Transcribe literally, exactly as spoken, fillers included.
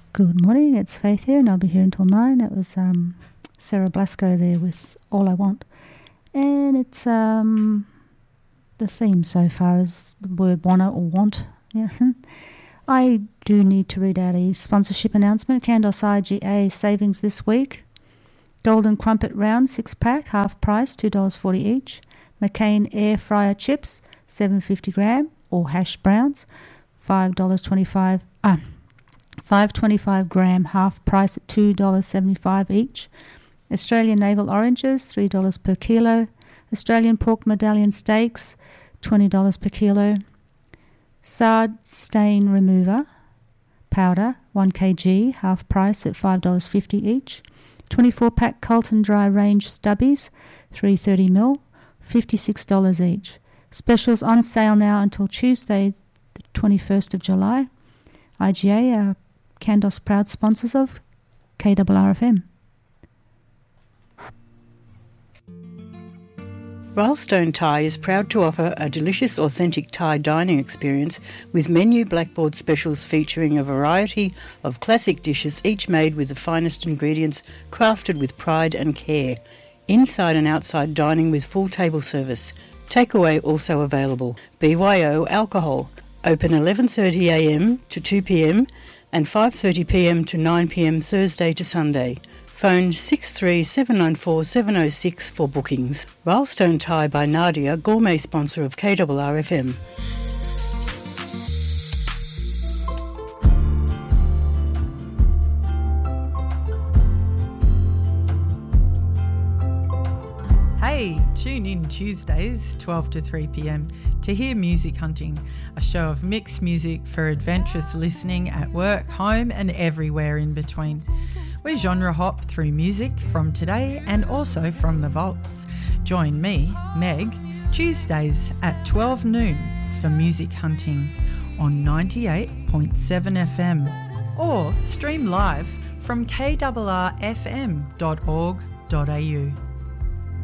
Good morning, it's Faith here, and I'll be here until nine. It was um, Sarah Blasco there with All I Want. And it's um, the theme so far is the word wanna or want. Yeah. I do need to read out a sponsorship announcement. Candos I G A savings this week. Golden Crumpet Round six pack, half price, two dollars forty each. McCain Air Fryer Chips, seven hundred fifty gram, or hash browns, five dollars twenty-five. Ah, five twenty-five gram, half price at two dollars seventy-five each. Australian Navel Oranges, three dollars per kilo. Australian Pork Medallion Steaks, twenty dollars per kilo. Sard Stain Remover Powder, one kilogram, half price at five dollars fifty each. twenty-four pack Carlton Dry Range Stubbies, three hundred thirty milliliters, fifty-six dollars each. Specials on sale now until Tuesday, the twenty-first of July. I G A are Candos proud sponsors of K R R F M. Rylestone Thai is proud to offer a delicious authentic Thai dining experience with menu blackboard specials featuring a variety of classic dishes, each made with the finest ingredients, crafted with pride and care. Inside and outside dining with full table service. Takeaway also available. B Y O alcohol. Open eleven thirty a m to two p m and five thirty p m to nine p m Thursday to Sunday. Phone six three seven nine four seven oh six for bookings. Rylestone Thai by Nadia, gourmet sponsor of K R R F M. Hey, tune in Tuesdays, twelve to three p m to hear Music Hunting, a show of mixed music for adventurous listening at work, home and everywhere in between. We genre hop through music from today and also from the vaults. Join me, Meg, Tuesdays at twelve noon for Music Hunting on ninety-eight point seven F M or stream live from k r r f m dot org dot a u.